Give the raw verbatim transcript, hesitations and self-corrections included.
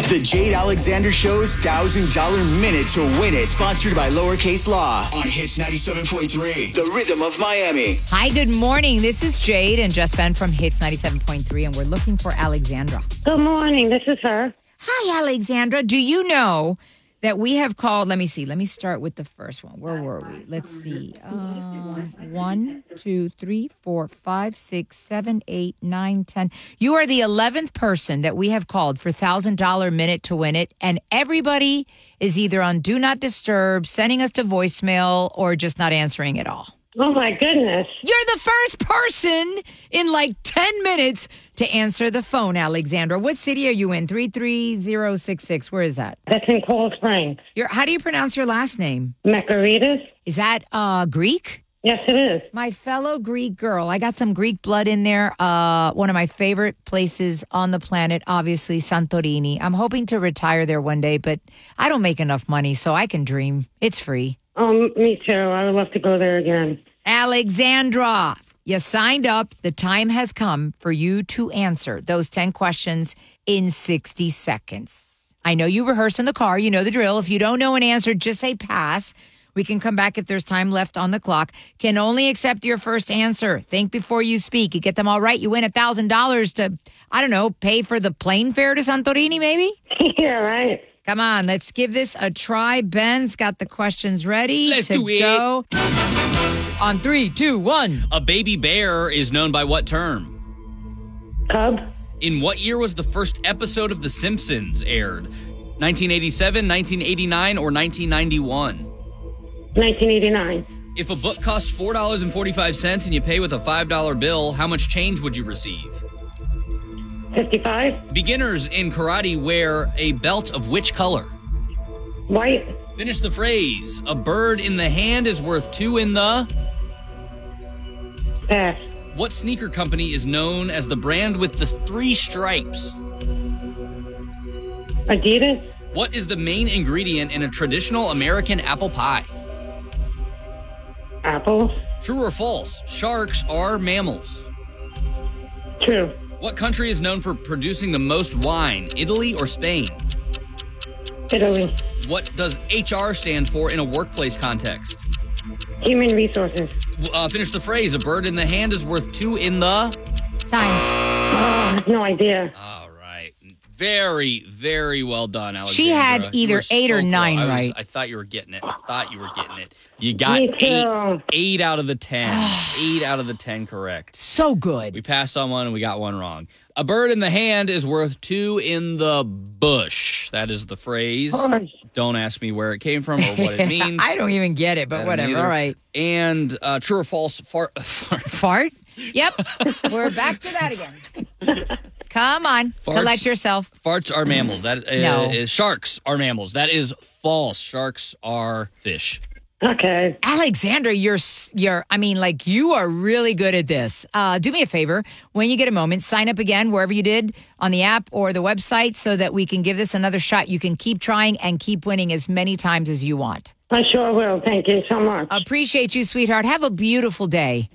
The Jade Alexander Show's one thousand dollars Minute to Win It. Sponsored by Lowercase Law on Hits ninety-seven point three. The Rhythm of Miami. Hi, good morning. This is Jade and Just Ben from Hits ninety-seven point three, and we're looking for Alexandra. Good morning. This is her. Hi, Alexandra. Do you know that we have called, let me see, let me start with the first one. Where were we? Let's see. Um, one, two, three, four, five, six, seven, eight, nine, ten. You are the eleventh person that we have called for one thousand dollars Minute to Win It, and everybody is either on Do Not Disturb, sending us to voicemail, or just not answering at all. Oh, my goodness. You're the first person in like ten minutes to answer the phone, Alexandra. What city are you in? three three zero six six. Where is that? That's in Cold Springs. You're, how do you pronounce your last name? Makaritas? Is that uh, Greek? Yes, it is. My fellow Greek girl. I got some Greek blood in there. Uh, one of my favorite places on the planet, obviously, Santorini. I'm hoping to retire there one day, but I don't make enough money, so I can dream. It's free. Um, me too. I would love to go there again. Alexandra, you signed up. The time has come for you to answer those ten questions in sixty seconds. I know you rehearse in the car. You know the drill. If you don't know an answer, just say pass. We can come back if there's time left on the clock. Can only accept your first answer. Think before you speak. You get them all right, you win one thousand dollars to, I don't know, pay for the plane fare to Santorini, maybe? Yeah, right. Come on, let's give this a try. Ben's got the questions ready Let's to do it. go. On three, two, one. A baby bear is known by what term? Cub? In what year was the first episode of The Simpsons aired? nineteen eighty-seven, nineteen eighty-nine, or nineteen ninety-one? nineteen eighty-nine. If a book costs four dollars and forty-five cents and you pay with a five dollar bill, how much change would you receive? fifty-five. Beginners in karate wear a belt of which color? White? Finish the phrase. A bird in the hand is worth two in the... Pass. What sneaker company is known as the brand with the three stripes? Adidas? What is the main ingredient in a traditional American apple pie? Apple? True or false? Sharks are mammals. True. What country is known for producing the most wine? Italy or Spain? Italy. What does H R stand for in a workplace context? Human resources. Uh, finish the phrase. A bird in the hand is worth two in the... Time. Oh, I have no idea. All right. Very, very well done, Alexandra. She had You either were eight or close. nine I was- right. I thought you were getting it. I thought you were getting it. You got Me too. eight, eight out of the ten. eight out of the ten correct. So good. We passed on one and we got one wrong. A bird in the hand is worth two in the bush. That is the phrase. Bush. Don't ask me where it came from or what it means. I don't even get it, I but don't whatever. either. All right. And uh, true or false? Fart. fart. Fart? Yep. We're back to that again. Come on. Farts- Collect yourself. Farts are mammals. That uh, No. is sharks are mammals. That is false. Sharks are fish. Okay. Alexandra, you're, s- you're, I mean, like, you are really good at this. Uh, do me a favor. When you get a moment, sign up again wherever you did on the app or the website so that we can give this another shot. You can keep trying and keep winning as many times as you want. I sure will. Thank you so much. Appreciate you, sweetheart. Have a beautiful day.